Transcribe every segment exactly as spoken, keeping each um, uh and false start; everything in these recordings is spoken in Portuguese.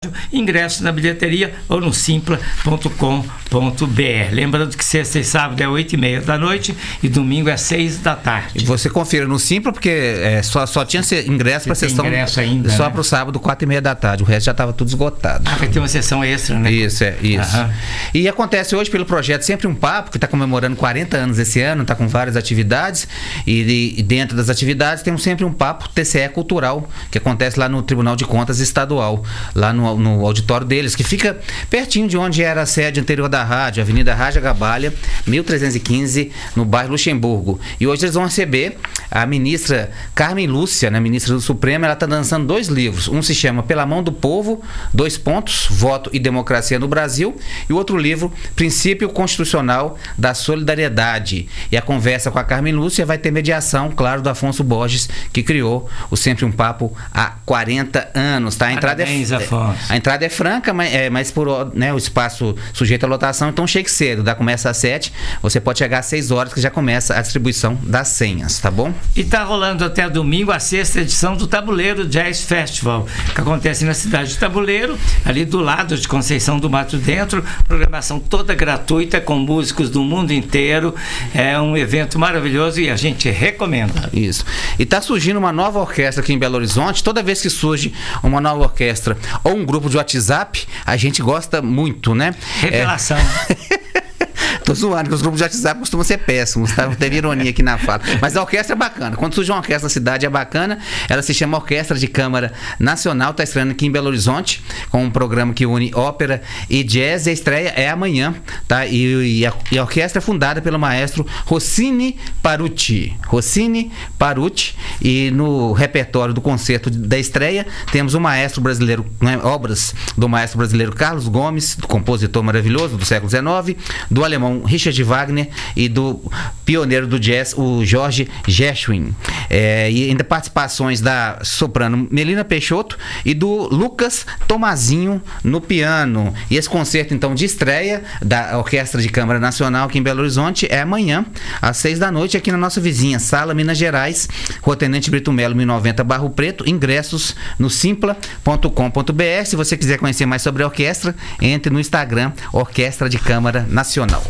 ingresso na bilheteria ou no simpla ponto com ponto br. Lembrando que sexta e sábado é oito e meia da noite e domingo é seis da tarde. E você confira no Simpla, porque é, só, só tinha ingresso para a sessão ingresso ainda, só né? para o sábado, quatro e meia da tarde. O resto já estava tudo esgotado. Ah, vai ter uma sessão extra, né? Isso, é, isso. Aham. E acontece hoje pelo projeto Sempre um Papo, que está comemorando quarenta anos esse ano, está com várias atividades. E, e dentro das atividades temos Sempre um Papo T C E Cultural, que acontece lá no Tribunal de Contas Estadual, lá no, no auditório deles, que fica pertinho de onde era a sede anterior da rádio, Avenida Raja Gabalha, mil trezentos e quinze, no bairro Luxemburgo. E hoje eles vão receber a ministra Carmen Lúcia, né, ministra do Supremo. Ela está lançando dois livros. Um se chama Pela Mão do Povo, dois pontos, Voto e Democracia no Brasil, e o outro livro, Princípio Constitucional da Solidariedade. E a conversa com a Carmen Lúcia vai ter mediação, claro, do Afonso Borges, que criou o Sempre um Papo há quarenta anos, tá? A entrada Parabéns, é, Afonso. a entrada é franca, mas, é, mas por, né, o espaço sujeito à lotação, então chegue cedo, da começa às sete, você pode chegar às seis horas, que já começa a distribuição das senhas, tá bom? E tá rolando até domingo a sexta edição do Tabuleiro Jazz Festival, que acontece na cidade de Tabuleiro, ali do lado de Conceição do Mato Dentro, programação toda gratuita, com músicos do mundo inteiro. É um evento maravilhoso e a gente recomenda. Isso. E tá surgindo uma nova orquestra aqui em Belo Horizonte. Toda vez que surge uma nova orquestra ou um grupo de WhatsApp, a gente gosta muito, né? Revelação. É... Tô zoando, que os grupos de WhatsApp costumam ser péssimos, tá? Teve ironia aqui na fala. Mas a orquestra é bacana. Quando surge uma orquestra na cidade é bacana. Ela se chama Orquestra de Câmara Nacional, tá estreando aqui em Belo Horizonte, com um programa que une ópera e jazz. A estreia é amanhã, tá? E, e, a, e a orquestra é fundada pelo maestro Rossini Parucci. Rossini Parucci. E no repertório do concerto da estreia temos o maestro brasileiro, né, obras do maestro brasileiro Carlos Gomes, compositor maravilhoso do século dezenove, do alemão Richard Wagner e do pioneiro do jazz, o Jorge Gershwin. É, e ainda participações da soprano Melina Peixoto e do Lucas Tomazinho no piano. E esse concerto, então, de estreia da Orquestra de Câmara Nacional aqui em Belo Horizonte é amanhã, às seis da noite, aqui na nossa vizinha Sala Minas Gerais, Rua Tenente Brito Melo, mil e noventa, Barro Preto. Ingressos no simpla ponto com ponto br. Se você quiser conhecer mais sobre a orquestra, entre no Instagram, Orquestra de Câmara Nacional.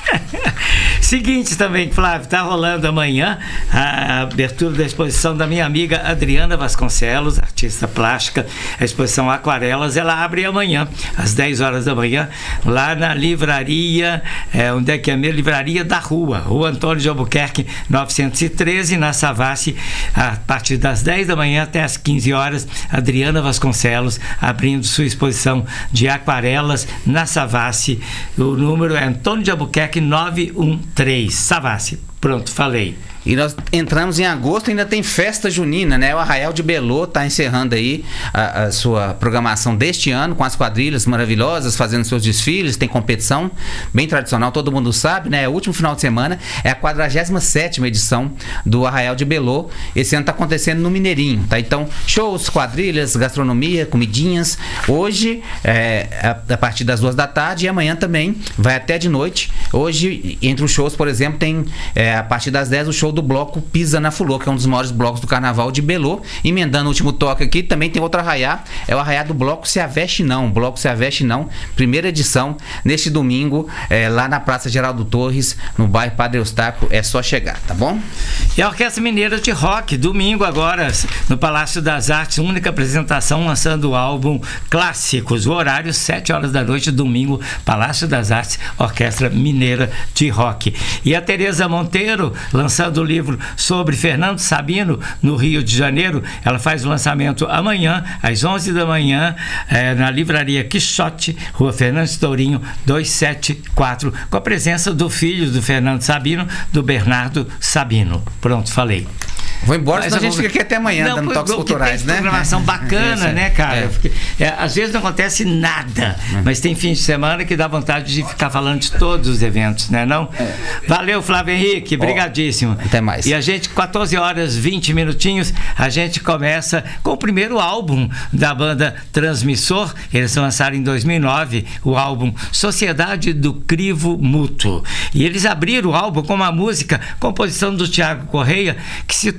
Seguinte também, Flávio, tá rolando amanhã a abertura da exposição da minha amiga Adriana Vasconcelos, artista plástica. A exposição Aquarelas, ela abre amanhã às dez horas da manhã, lá na livraria, é, onde é que é a minha livraria da rua, Rua Antônio de Albuquerque novecentos e treze, na Savassi, a partir das dez da manhã até as quinze horas. Adriana Vasconcelos abrindo sua exposição de aquarelas na Savassi. O número é Antônio de Albuquerque nove um três, Savassi. Pronto, falei. E nós entramos em agosto, ainda tem festa junina, né? O Arraial de Belô está encerrando aí a, a sua programação deste ano, com as quadrilhas maravilhosas, fazendo seus desfiles, tem competição bem tradicional, todo mundo sabe, né? O último final de semana é a quadragésima sétima edição do Arraial de Belô. Esse ano está acontecendo no Mineirinho, tá? Então, shows, quadrilhas, gastronomia, comidinhas. Hoje, é, a, a partir das duas da tarde, e amanhã também, vai até de noite. Hoje, entre os shows, por exemplo, tem é, a partir das dez o show do bloco Pisa na Fulô, que é um dos maiores blocos do carnaval de Belô. Emendando o último toque aqui, também tem outro arraiá, é o arraiá do bloco Se Aveste Não, bloco Se Aveste Não, primeira edição, neste domingo, é, lá na Praça Geraldo Torres, no bairro Padre Eustáquio. É só chegar, tá bom? E a Orquestra Mineira de Rock, domingo agora, no Palácio das Artes, única apresentação, lançando o álbum Clássicos. O horário, sete horas da noite, domingo, Palácio das Artes, Orquestra Mineira de Rock. E a Tereza Monteiro, lançando o livro sobre Fernando Sabino, no Rio de Janeiro. Ela faz o lançamento amanhã, às onze da manhã, é, na livraria Quixote, Rua Fernando Tourinho, duzentos e setenta e quatro, com a presença do filho do Fernando Sabino, do Bernardo Sabino. Pronto, falei. Vou embora, senão a gente fica aqui até amanhã, não, dando toques culturais, né? Programação bacana, é, né, cara? É. Porque, é, às vezes não acontece nada, é. mas tem fim de semana que dá vontade de ficar falando de todos os eventos, né? Não? É. Valeu, Flávio Henrique, brigadíssimo. Oh, até mais. E a gente, quatorze horas e vinte minutinhos, a gente começa com o primeiro álbum da banda Transmissor. Eles lançaram em dois mil e nove o álbum Sociedade do Crivo Mútuo. E eles abriram o álbum com uma música, composição do Tiago Correia, que se tornou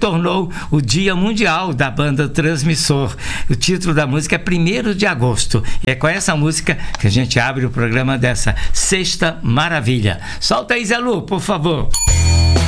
tornou o Dia Mundial da Banda Transmissor. O título da música é primeiro de agosto. E é com essa música que a gente abre o programa dessa Sexta Maravilha. Solta aí, Zé Lu, por favor.